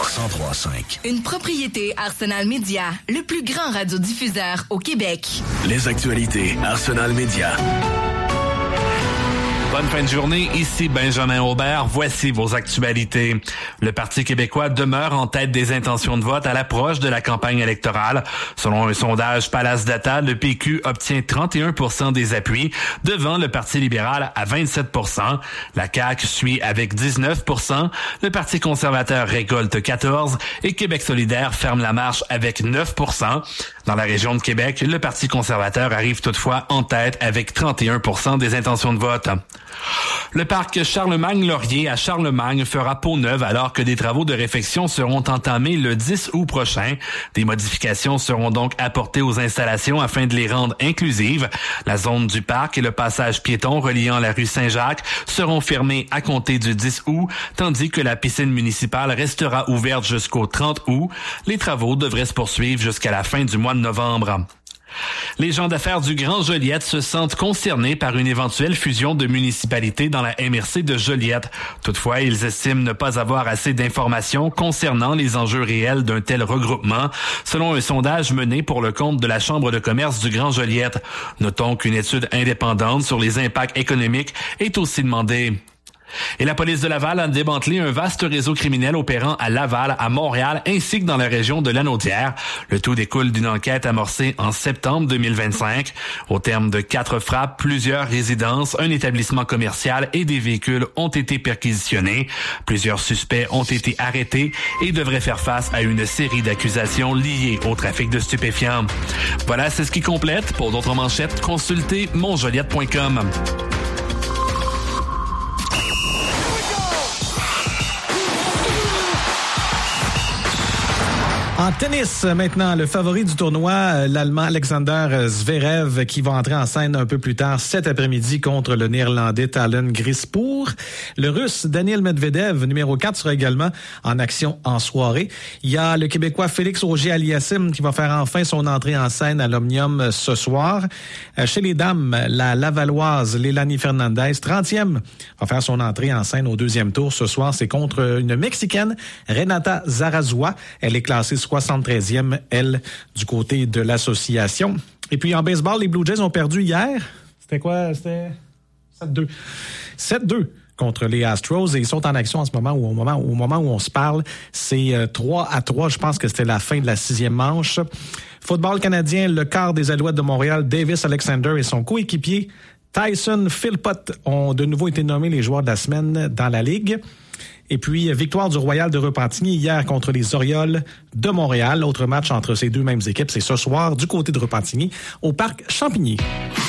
103.5. Une propriété Arsenal Média, le plus grand radiodiffuseur au Québec. Les actualités Arsenal Média. Bonne fin de journée, ici Benjamin Aubert. Voici vos actualités. Le Parti québécois demeure en tête des intentions de vote à l'approche de la campagne électorale. Selon un sondage Palace Data, le PQ obtient 31% des appuis devant le Parti libéral à 27%. La CAQ suit avec 19%. Le Parti conservateur récolte 14% et Québec solidaire ferme la marche avec 9%. Dans la région de Québec, le Parti conservateur arrive toutefois en tête avec 31% des intentions de vote. Le parc Charlemagne-Laurier à Charlemagne fera peau neuve alors que des travaux de réfection seront entamés le 10 août prochain. Des modifications seront donc apportées aux installations afin de les rendre inclusives. La zone du parc et le passage piéton reliant la rue Saint-Jacques seront fermés à compter du 10 août, tandis que la piscine municipale restera ouverte jusqu'au 30 août. Les travaux devraient se poursuivre jusqu'à la fin du mois de novembre. Les gens d'affaires du Grand Joliette se sentent concernés par une éventuelle fusion de municipalités dans la MRC de Joliette. Toutefois, ils estiment ne pas avoir assez d'informations concernant les enjeux réels d'un tel regroupement, selon un sondage mené pour le compte de la Chambre de commerce du Grand Joliette. Notons qu'une étude indépendante sur les impacts économiques est aussi demandée. Et la police de Laval a démantelé un vaste réseau criminel opérant à Laval, à Montréal, ainsi que dans la région de Lanaudière. Le tout découle d'une enquête amorcée en septembre 2025. Au terme de 4 frappes, plusieurs résidences, un établissement commercial et des véhicules ont été perquisitionnés. Plusieurs suspects ont été arrêtés et devraient faire face à une série d'accusations liées au trafic de stupéfiants. Voilà, c'est ce qui complète. Pour d'autres manchettes, consultez monjoliette.com. En tennis, maintenant, le favori du tournoi, l'Allemand Alexander Zverev, qui va entrer en scène un peu plus tard cet après-midi contre le Néerlandais Talen Griekspoor. Le Russe Daniil Medvedev, numéro 4, sera également en action en soirée. Il y a le Québécois Félix Auger-Aliassime qui va faire enfin son entrée en scène à l'Omnium ce soir. Chez les dames, la Lavalloise Leilani Fernandez, 30e, va faire son entrée en scène au 2e tour ce soir. C'est contre une Mexicaine, Renata Zarazúa. Elle est classée 73e, elle, du côté de l'association. Et puis en baseball, les Blue Jays ont perdu hier. C'était quoi? C'était 7-2. 7-2 contre les Astros et ils sont en action en ce moment, au moment où on se parle. C'est 3-3. Je pense que c'était la fin de la 6e manche. Football canadien, le quart des Alouettes de Montréal, Davis Alexander et son coéquipier Tyson Philpott ont de nouveau été nommés les joueurs de la semaine dans la Ligue. Et puis, victoire du Royal de Repentigny hier contre les Orioles de Montréal. L'autre match entre ces deux mêmes équipes, c'est ce soir du côté de Repentigny au Parc Champigny.